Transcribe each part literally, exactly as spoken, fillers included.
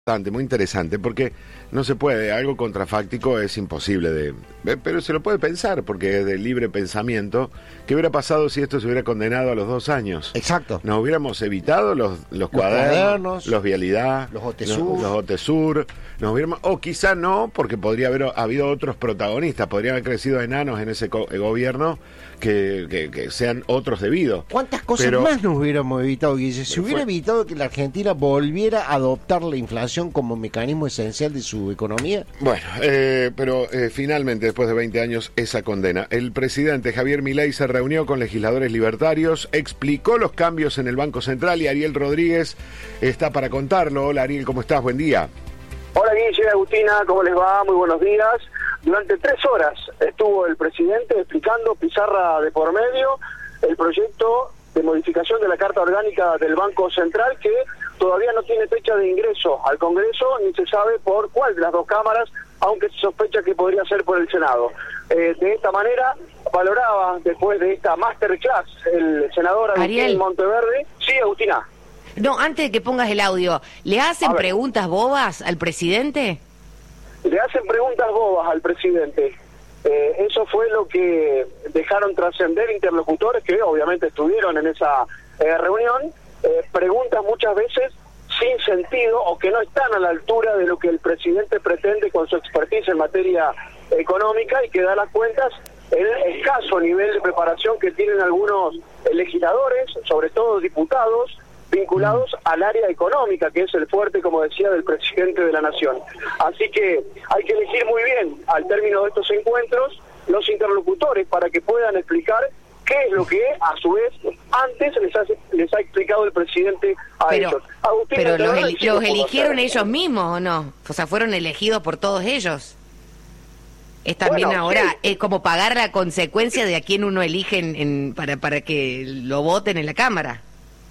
Muy interesante, porque no se puede, algo contrafáctico es imposible de, pero se lo puede pensar, porque es de libre pensamiento. ¿Qué hubiera pasado si esto se hubiera condenado a los dos años? Exacto. Nos hubiéramos evitado los, los, los cuadernos, cuadernos, los vialidad, los OTESUR, los, los OTESUR, nos hubiéramos, o quizá no, porque podría haber habido otros protagonistas, podrían haber crecido enanos en ese co- gobierno que, que, que sean otros debidos. ¿Cuántas cosas pero, más nos hubiéramos evitado, Guille? Se hubiera fue, evitado que la Argentina volviera a adoptar la inflación como mecanismo esencial de su economía. Bueno, eh, pero eh, finalmente, después de veinte años, esa condena. El presidente Javier Milei se reunió con legisladores libertarios, explicó los cambios en el Banco Central y Ariel Rodríguez está para contarlo. Hola Ariel, ¿cómo estás? Buen día. Hola Guille, Agustina, ¿cómo les va? Muy buenos días. Durante tres horas estuvo el presidente explicando, pizarra de por medio, el proyecto de modificación de la Carta Orgánica del Banco Central, que todavía no tiene fecha de ingreso al Congreso, ni se sabe por cuál de las dos cámaras, aunque se sospecha que podría ser por el Senado. Eh, de esta manera, valoraba, después de esta masterclass, el senador Agustín Monteverde. Sí, Agustina. No, antes de que pongas el audio, ¿le hacen preguntas bobas al presidente? Le hacen preguntas bobas al presidente. Eh, eso fue lo que dejaron trascender interlocutores que obviamente estuvieron en esa eh, reunión. Eh, preguntas muchas veces sin sentido o que no están a la altura de lo que el presidente pretende con su expertise en materia económica, y que da las cuentas el escaso nivel de preparación que tienen algunos legisladores, sobre todo diputados, vinculados al área económica, que es el fuerte, como decía, del presidente de la Nación. Así que hay que elegir muy bien, al término de estos encuentros, los interlocutores para que puedan explicar qué es lo que, a su vez, antes les ha, les ha explicado el presidente a pero, ellos. Agustín, pero los, el, el, los eligieron ellos mismos, ¿o no? O sea, fueron elegidos por todos ellos. Es también bueno, ahora, sí. Es como pagar la consecuencia de a quién uno elige en, en, para, para que lo voten en la Cámara.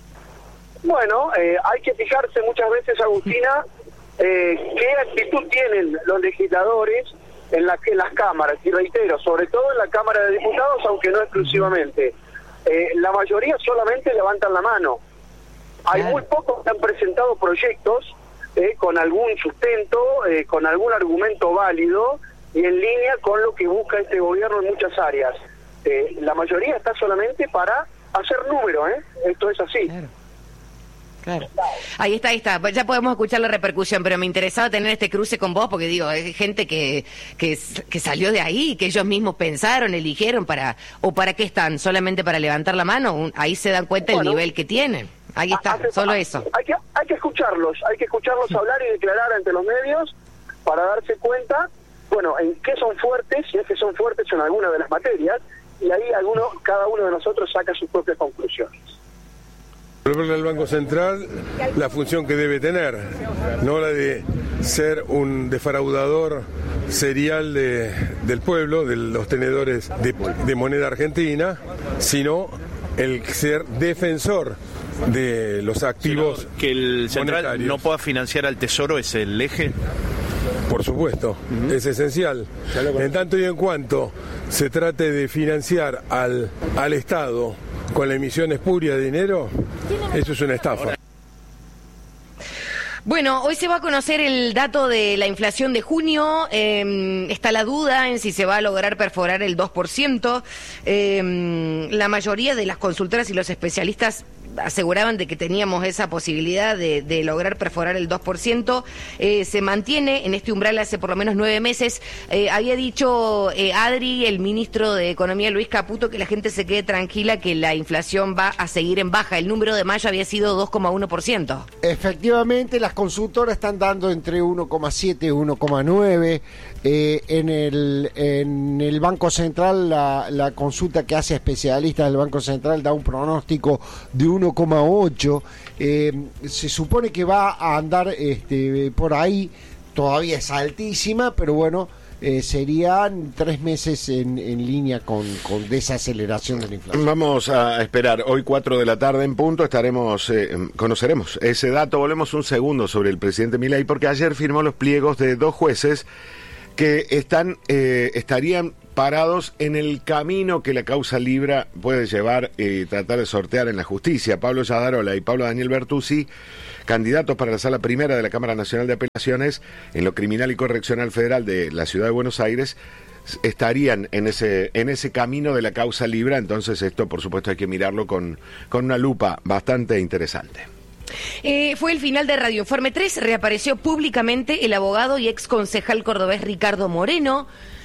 Bueno, eh, hay que fijarse muchas veces, Agustina, eh, qué actitud tienen los legisladores en, la, en las cámaras, y reitero, sobre todo en la Cámara de Diputados, aunque no exclusivamente. Eh, la mayoría solamente levantan la mano. Hay muy pocos que han presentado proyectos eh, con algún sustento, eh, con algún argumento válido y en línea con lo que busca este gobierno en muchas áreas. Eh, la mayoría está solamente para hacer número, ¿eh? Esto es así. Claro. Claro. Ahí está, ahí está. Ya podemos escuchar la repercusión, pero me interesaba tener este cruce con vos, porque digo, es gente que, que, que salió de ahí, que ellos mismos pensaron, eligieron para, o para qué están, solamente para levantar la mano. Ahí se dan cuenta bueno, el nivel que tienen. Ahí está, hace, solo eso. Hay que, hay que escucharlos, hay que escucharlos hablar y declarar ante los medios para darse cuenta, bueno, en qué son fuertes, si es que son fuertes en alguna de las materias, y ahí alguno, cada uno de nosotros saca sus propias conclusiones. Devolverle al Banco Central la función que debe tener, no la de ser un defraudador serial de, del pueblo, de los tenedores de, de moneda argentina, sino el ser defensor de los activos monetarios. Que el Central no pueda financiar al Tesoro es el eje. Por supuesto, uh-huh. Es esencial. En tanto y en cuanto se trate de financiar al, al Estado con la emisión espuria de dinero, eso es una estafa. Bueno, hoy se va a conocer el dato de la inflación de junio. Eh, está la duda en si se va a lograr perforar el dos por ciento. Eh, la mayoría de las consultoras y los especialistas aseguraban de que teníamos esa posibilidad de, de lograr perforar el dos por ciento. Eh, se mantiene en este umbral hace por lo menos nueve meses. Eh, había dicho eh, Adri, el ministro de Economía Luis Caputo, que la gente se quede tranquila, que la inflación va a seguir en baja. El número de mayo había sido dos coma uno por ciento. Efectivamente, las consultoras están dando entre uno coma siete y uno coma nueve. Eh, en el en el Banco Central, la, la consulta que hace especialistas del Banco Central da un pronóstico de uno coma ocho. Eh, se supone que va a andar este, por ahí, todavía es altísima, pero bueno, eh, serían tres meses en, en línea con, con desaceleración de la inflación. Vamos a esperar, hoy cuatro de la tarde en punto, estaremos, eh, conoceremos ese dato. Volvemos un segundo sobre el presidente Milei, porque ayer firmó los pliegos de dos jueces que están eh, estarían parados en el camino que la causa Libra puede llevar y tratar de sortear en la justicia. Pablo Yadarola y Pablo Daniel Bertuzzi, candidatos para la Sala Primera de la Cámara Nacional de Apelaciones en lo Criminal y Correccional Federal de la Ciudad de Buenos Aires, estarían en ese en ese camino de la causa Libra. Entonces esto, por supuesto, hay que mirarlo con, con una lupa bastante interesante. Eh, fue el final de Radio Informe tres, reapareció públicamente el abogado y ex concejal cordobés Ricardo Moreno.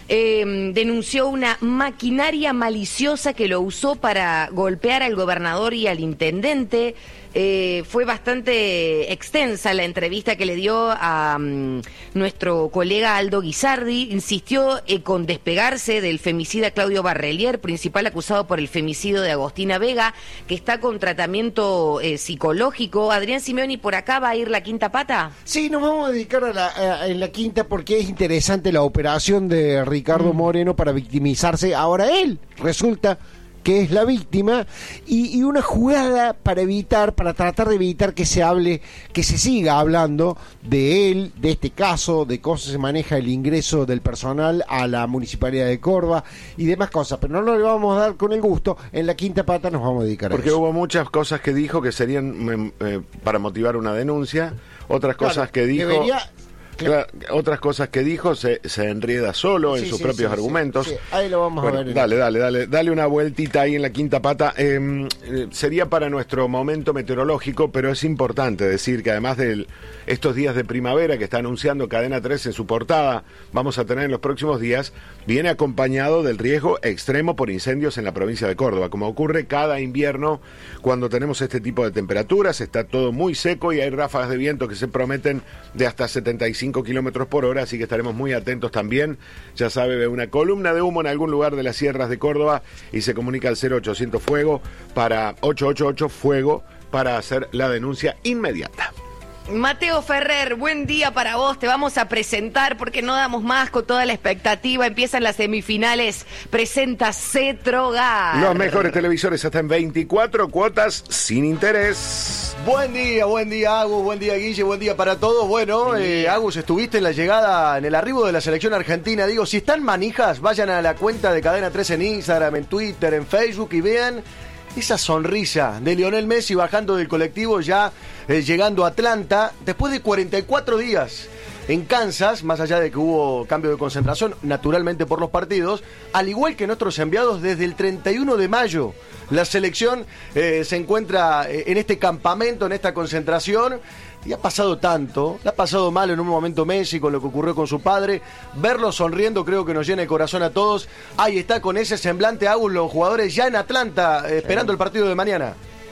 Eh, denunció una maquinaria maliciosa que lo usó para golpear al gobernador y al intendente. Eh, fue bastante extensa la entrevista que le dio a um, nuestro colega Aldo Guisardi. Insistió eh, con despegarse del femicida Claudio Barrelier, principal acusado por el femicidio de Agostina Vega, que está con tratamiento eh, psicológico. Adrián Simeoni, ¿por acá va a ir la quinta pata? Sí, nos vamos a dedicar a la, a, en la quinta porque es interesante la operación de Ricardo mm. Moreno para victimizarse. Ahora él resulta que es la víctima, y, y una jugada para evitar, para tratar de evitar que se hable, que se siga hablando de él, de este caso, de cómo se maneja el ingreso del personal a la Municipalidad de Córdoba y demás cosas, pero no lo vamos a dar con el gusto. En la quinta pata nos vamos a dedicar Porque a eso. Porque hubo muchas cosas que dijo que serían eh, para motivar una denuncia, otras cosas claro, que dijo... Debería... Claro, otras cosas que dijo se, se enrieda solo en sí, sus sí, propios sí, argumentos. Sí, sí. Ahí lo vamos bueno, a ver. Dale, dale, dale, dale una vueltita ahí en la quinta pata. Eh, eh, sería para nuestro momento meteorológico, pero es importante decir que además de estos días de primavera que está anunciando Cadena tres en su portada, vamos a tener en los próximos días, viene acompañado del riesgo extremo por incendios en la provincia de Córdoba, como ocurre cada invierno cuando tenemos este tipo de temperaturas. Está todo muy seco y hay ráfagas de viento que se prometen de hasta setenta y cinco kilómetros por hora, así que estaremos muy atentos también. Ya sabe, ve una columna de humo en algún lugar de las sierras de Córdoba y se comunica al cero ochocientos fuego para ocho ocho ocho fuego para hacer la denuncia inmediata. Mateo Ferrer, buen día para vos, te vamos a presentar porque no damos más con toda la expectativa, empiezan las semifinales, presenta Cetrogar. Los mejores televisores hasta en veinticuatro cuotas sin interés. Buen día, buen día Agus, buen día Guille, buen día para todos. Bueno, eh, Agus, estuviste en la llegada, en el arribo de la selección argentina. Digo, si están manijas, vayan a la cuenta de Cadena tres en Instagram, en Twitter, en Facebook y vean esa sonrisa de Lionel Messi bajando del colectivo ya eh, llegando a Atlanta después de cuarenta y cuatro días en Kansas, más allá de que hubo cambio de concentración naturalmente por los partidos, al igual que nuestros enviados desde el treinta y uno de mayo. La selección eh, se encuentra eh, en este campamento, en esta concentración. Y ha pasado tanto, le ha pasado mal en un momento Messi con lo que ocurrió con su padre. Verlo sonriendo creo que nos llena el corazón a todos. Ahí está con ese semblante Agus, los jugadores ya en Atlanta eh, esperando el partido de mañana.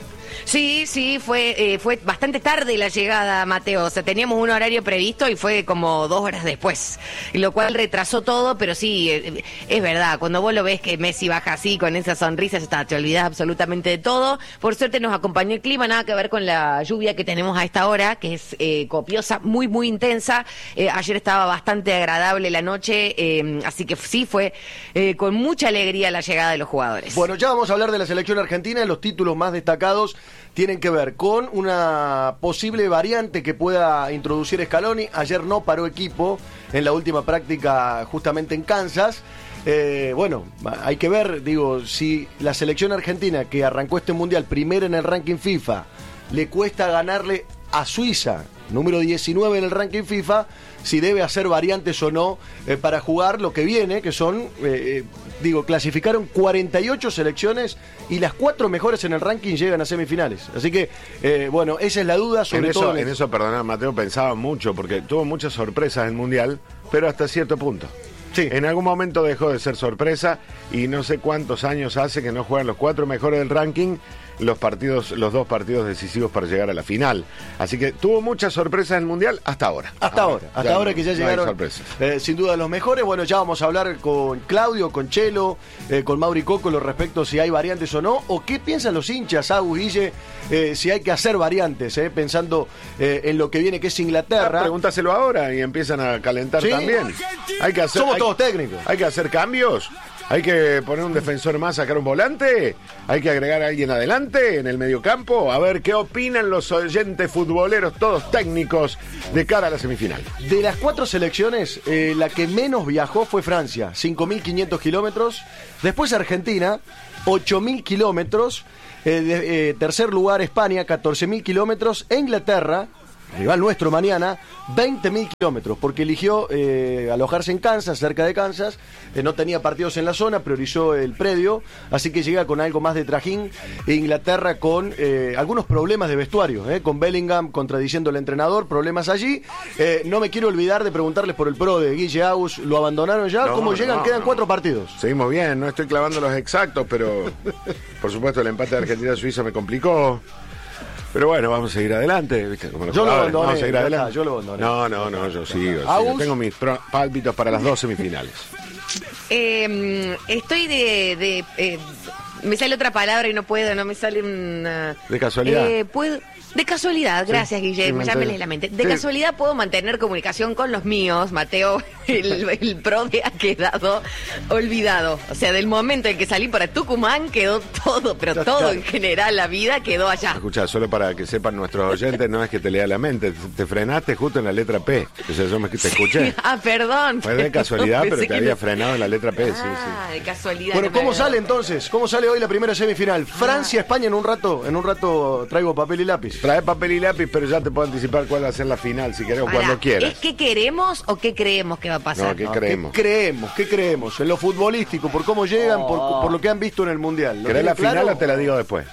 Sí, sí, fue eh, fue bastante tarde la llegada, Mateo. O sea, teníamos un horario previsto y fue como dos horas después, lo cual retrasó todo, pero sí, eh, es verdad, cuando vos lo ves que Messi baja así, con esa sonrisa, ya está, te olvidás absolutamente de todo. Por suerte nos acompañó el clima, nada que ver con la lluvia que tenemos a esta hora, que es eh, copiosa, muy, muy intensa. Eh, ayer estaba bastante agradable la noche, eh, así que sí, fue eh, con mucha alegría la llegada de los jugadores. Bueno, ya vamos a hablar de la selección argentina, los títulos más destacados tienen que ver con una posible variante que pueda introducir Scaloni. Ayer no paró equipo en la última práctica justamente en Kansas. Eh, bueno, hay que ver, digo, si la selección argentina que arrancó este mundial primero en el ranking FIFA le cuesta ganarle a Suiza, número diecinueve en el ranking FIFA, si debe hacer variantes o no eh, para jugar lo que viene, que son, eh, eh, digo, clasificaron cuarenta y ocho selecciones y las cuatro mejores en el ranking llegan a semifinales. Así que, eh, bueno, esa es la duda, sobre en eso, todo... En eso, perdona, Mateo, pensaba mucho, porque tuvo muchas sorpresas en el Mundial, pero hasta cierto punto. Sí. En algún momento dejó de ser sorpresa y no sé cuántos años hace que no juegan los cuatro mejores del ranking los partidos, los dos partidos decisivos para llegar a la final. Así que tuvo muchas sorpresas en el Mundial hasta ahora. Hasta ahora, ahora hasta ahora que ya no llegaron eh, sin duda los mejores. Bueno, ya vamos a hablar con Claudio, con Chelo, eh, con Mauri Coco lo respecto si hay variantes o no, o qué piensan los hinchas, Agus, Guille, eh, si hay que hacer variantes, eh, pensando eh, en lo que viene que es Inglaterra. Ah, pregúntaselo ahora y empiezan a calentar. ¿Sí? También. Hay que hacer, Somos hay, todos técnicos. Hay que hacer cambios. Hay que poner un defensor más, sacar un volante. Hay que agregar a alguien adelante en el mediocampo. A ver qué opinan los oyentes futboleros, todos técnicos, de cara a la semifinal. De las cuatro selecciones, eh, la que menos viajó fue Francia, cinco mil quinientos kilómetros. Después Argentina, ocho mil kilómetros. Eh, de, eh, tercer lugar España, catorce mil kilómetros. E Inglaterra, rival nuestro mañana, veinte mil kilómetros, porque eligió eh, alojarse en Kansas, cerca de Kansas, eh, no tenía partidos en la zona, priorizó el predio, así que llega con algo más de trajín. E Inglaterra con eh, algunos problemas de vestuario, eh, con Bellingham contradiciendo al entrenador, problemas allí. Eh, no me quiero olvidar de preguntarles por el pro de Guille Agus, ¿lo abandonaron ya? No, ¿Cómo no, llegan? no, Quedan no. cuatro partidos. Seguimos bien, no estoy clavando los exactos, pero por supuesto el empate de Argentina-Suiza me complicó. Pero bueno, vamos a seguir adelante, ¿viste? Como los Yo lo jugadores, abandoné, vamos a seguir ya adelante. está, yo lo abandoné. No, no, no, yo sigo. sigo. ¿Agus? Tengo mis pro- pálpitos para las dos semifinales. Eh, estoy de... de eh, me sale otra palabra y no puedo, no me sale una... ¿De casualidad? Eh, puedo... De casualidad, gracias Sí, Guille, sí, me manté- llames la mente. De sí. casualidad puedo mantener comunicación con los míos, Mateo, el, el prode ha quedado olvidado. O sea, del momento en que salí para Tucumán quedó todo, pero Ya, todo claro. en general, la vida quedó allá. Escucha, solo para que sepan nuestros oyentes, no es que te lea la mente, te, te frenaste justo en la letra P. O sea, yo me, te escuché. Ah, perdón. Fue de casualidad, Pensé pero te que había no- frenado en la letra P, sí, Ah, sí. de casualidad. Bueno, no me ¿cómo había sale dado entonces? ¿Cómo sale hoy la primera semifinal? Francia, España en un rato, en un rato traigo papel y lápiz. Trae papel y lápiz, pero ya te puedo anticipar cuál va a ser la final, si querés, o Pará, cuando quieras. ¿es qué queremos o qué creemos que va a pasar? No, ¿qué No, creemos? ¿Qué creemos? ¿Qué creemos? En lo futbolístico, por cómo llegan, por, por lo que han visto en el Mundial. ¿Lo ¿Querés tienen la final claro? o te la digo después?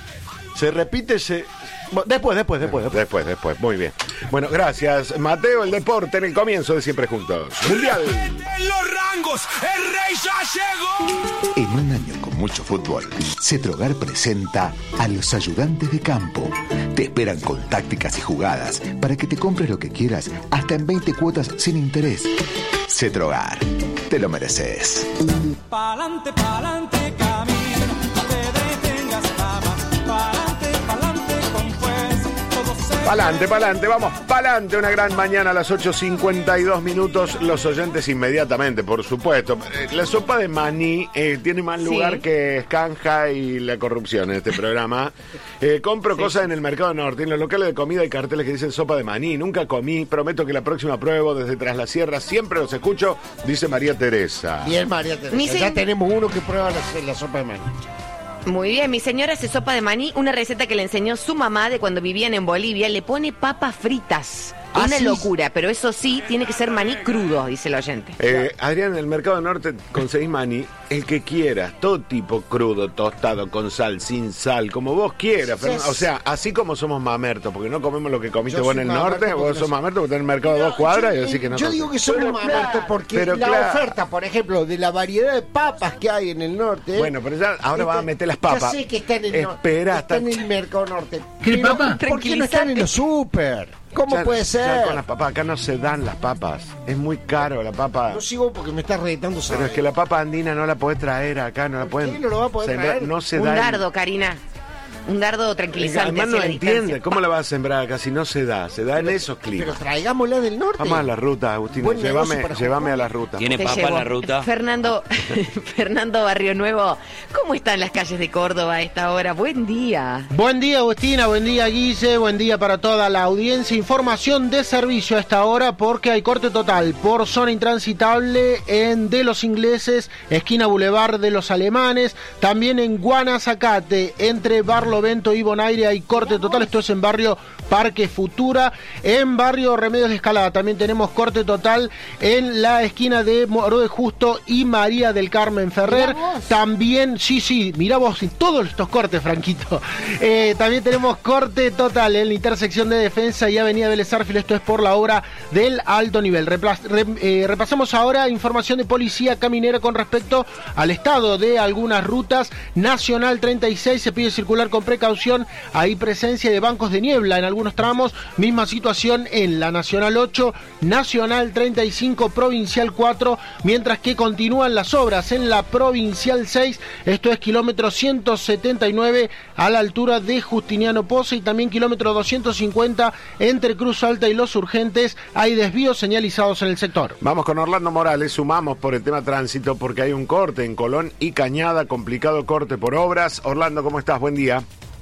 Se repite, se... Bueno, después, después, después, después. Después, después, muy bien. Bueno, gracias, Mateo, el deporte en el comienzo de Siempre Juntos. Mundial. En los rangos, el rey ya llegó. En un año con mucho fútbol, Cetrogar presenta a los ayudantes de campo. Te esperan con tácticas y jugadas para que te compres lo que quieras, hasta en veinte cuotas sin interés. Cetrogar, te lo mereces. Pa'lante, pa'lante, camina, no te detengas jamás. Pa'lante, pa'lante, con fuerza, todo se... Pa'lante, pa'lante, vamos, pa'lante. Una gran mañana a las ocho cincuenta y dos minutos. Los oyentes inmediatamente, por supuesto. Eh, La sopa de maní eh, tiene más Sí. lugar que Escanja y la corrupción en este programa. Eh, compro cosas en el Mercado Norte. En los locales de comida hay carteles que dicen sopa de maní. Nunca comí. Prometo que la próxima pruebo desde Tras la Sierra. Siempre los escucho, dice María Teresa. Bien, María Teresa. Mi Ya se- tenemos uno que prueba la, la sopa de maní. Muy bien, mi señora hace sopa de maní, una receta que le enseñó su mamá de cuando vivían en Bolivia. Le pone papas fritas. Ah, Una sí. locura, pero eso sí, tiene que ser maní crudo, dice el oyente. Eh, Adrián, en el Mercado Norte conseguís maní, el que quieras, todo tipo, crudo, tostado, con sal, sin sal, como vos quieras. Sí, Fernan- sí. O sea, así como somos mamertos, porque no comemos lo que comiste Yo vos en soy el mamerto norte, porque vos no sos sé. mamerto porque tenés el mercado a dos cuadras y yo, así que no yo sos- digo que somos mamertos porque pero la claro. oferta, por ejemplo, de la variedad de papas que hay en el norte. Bueno, pero ya ahora vas a meter las papas. Ya sé que está en el norte. Espera, está está- en el mercado norte. ¿Qué Pero, papa? ¿por qué no están en los súper? ¿Cómo Ya- puede ya ser? con las papas, acá no se dan las papas. Es muy caro la papa. No sigo porque me estás reeditando. Pero es que la papa andina no la podés traer acá, no la ¿Por pueden. qué no lo va a poder sembrar, traer? No se Un da. dardo, Karina. Un dardo tranquilizante. Además no hacia la entiende. distancia. ¿Cómo la vas a sembrar acá si no se da? Se da en esos Pero climas. traigámosla del norte. Vamos a la ruta, Agustín. Buen negocio Llévame, para llévame Jujuy. a la ruta. ¿Tiene Te papa llevo. en la ruta? Fernando, Fernando Barrio Nuevo, ¿cómo están las calles de Córdoba a esta hora? Buen día. Buen día, Agustina, buen día, Guille, buen día para toda la audiencia. Información de servicio a esta hora porque hay corte total por zona intransitable en De los Ingleses, esquina Boulevard de los Alemanes. También en Guanazacate, entre Barlovento y Bonaire hay corte total. Esto es en barrio Parque Futura. En barrio Remedios de Escalada también tenemos corte total en la esquina de Moro de Justo y María del Carmen Ferrer. Mirá vos. También, sí, sí, mirá vos, y todos estos cortes, Franquito. Eh, también tenemos corte total en la intersección de Defensa y Avenida Vélez Arfiel. Esto es por la obra del alto nivel. Repla- re- eh, repasamos ahora información de policía caminera con respecto al estado de algunas rutas. Nacional treinta y seis se pide circular con precaución, hay presencia de bancos de niebla en algunos tramos, misma situación en la Nacional ocho, Nacional treinta y cinco, Provincial cuatro, mientras que continúan las obras en la Provincial seis, esto es kilómetro ciento setenta y nueve a la altura de Justiniano Posse, y también kilómetro doscientos cincuenta entre Cruz Alta y Los Urgentes, hay desvíos señalizados en el sector. Vamos con Orlando Morales, sumamos por el tema tránsito porque hay un corte en Colón y Cañada, complicado corte por obras. Orlando, ¿cómo estás? Buen día.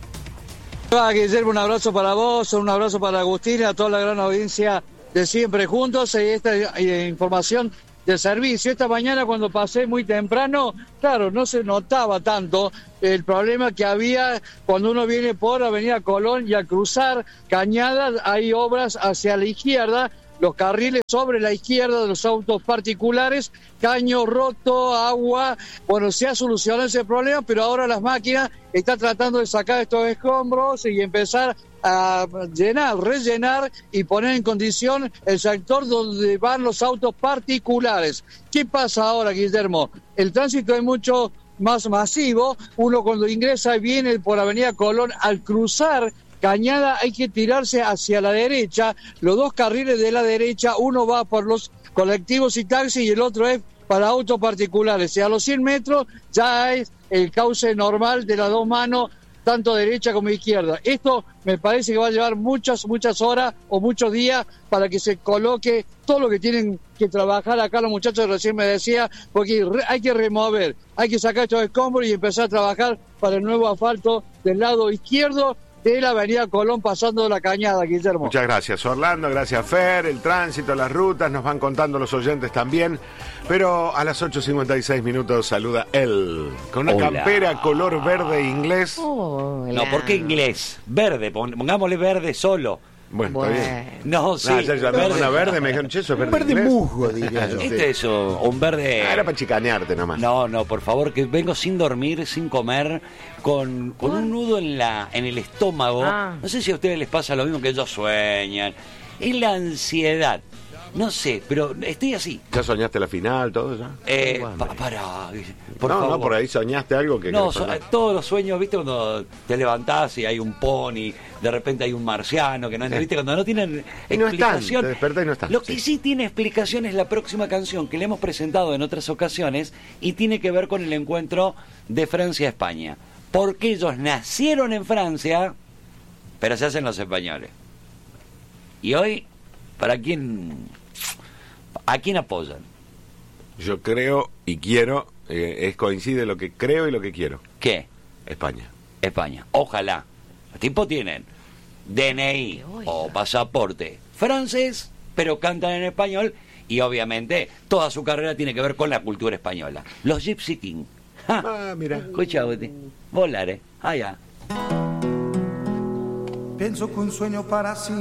Hola, Guillermo, un abrazo para vos, un abrazo para Agustín y a toda la gran audiencia de Siempre Juntos. Y esta eh, información del servicio. Esta mañana cuando pasé muy temprano, claro, no se notaba tanto el problema que había cuando uno viene por Avenida Colón y al cruzar Cañada hay obras hacia la izquierda, los carriles sobre la izquierda de los autos particulares, caño roto, agua. Bueno, se ha solucionado ese problema, pero ahora las máquinas están tratando de sacar estos escombros y empezar a llenar, rellenar y poner en condición el sector donde van los autos particulares. ¿Qué pasa ahora, Guillermo? El tránsito es mucho más masivo. Uno cuando ingresa y viene por Avenida Colón, al cruzar Cañada hay que tirarse hacia la derecha, los dos carriles de la derecha, uno va por los colectivos y taxis y el otro es para autos particulares. Y a los cien metros ya es el cauce normal de las dos manos, tanto derecha como izquierda. Esto me parece que va a llevar muchas, muchas horas o muchos días para que se coloque todo lo que tienen que trabajar acá los muchachos, recién me decía, porque hay que remover, hay que sacar estos escombros y empezar a trabajar para el nuevo asfalto del lado izquierdo de la Avenida Colón pasando la Cañada, Guillermo. Muchas gracias, Orlando, gracias, Fer. El tránsito, las rutas, nos van contando los oyentes también. Pero a las ocho cincuenta y seis minutos saluda él, con una Hola. campera color verde inglés. Hola. No, ¿por qué inglés? Verde, pongámosle verde solo. Bueno, bueno, está bien. No, sí. Ah, ya, ya, verde. Una verde, me dijeron, che, eso es verde. Verde inglés. musgo, diría yo. Este es un un verde. Ah, era para chicanearte nomás. No, no, por favor, que vengo sin dormir, sin comer, con, con un nudo en la en el estómago. Ah. No sé si a ustedes les pasa lo mismo que ellos sueñan. Es la ansiedad. No sé, pero estoy así. ¿Ya soñaste la final, todo eso? Eh, pa- para, por no, favor. no, por ahí soñaste algo que... No, que so- todos los sueños, ¿viste? Cuando te levantás y hay un pony, de repente hay un marciano, que no Sí. ¿viste? Cuando no tienen Y no están, explicación. te despertás y no están. Lo que sí tiene explicación es la próxima canción que le hemos presentado en otras ocasiones y tiene que ver con el encuentro de Francia-España. Porque ellos nacieron en Francia, pero se hacen los españoles. Y hoy, ¿para quién? ¿A quién apoyan? Yo creo y quiero, eh, es coincide lo que creo y lo que quiero. ¿Qué? España. España. Ojalá. Los tipos tienen D N I o pasaporte francés, pero cantan en español y obviamente toda su carrera tiene que ver con la cultura española. Los Gypsy King. ¡Ja! Ah, mira. Escucha, Guti. Volare. Allá. Pienso que un sueño para sí